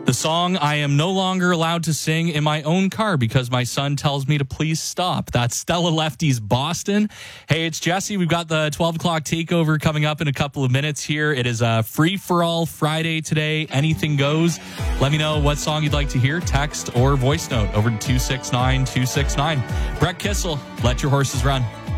The song I am no longer allowed to sing in my own car because my son tells me to please stop. That's Stella Lefty's Boston. Hey, it's Jesse. We've got the 12 o'clock takeover coming up in a couple of minutes here. It is a free-for-all Friday today. Anything goes. Let me know what song you'd like to hear. Text or voice note over to 269-269. Brett Kissel, Let Your Horses Run.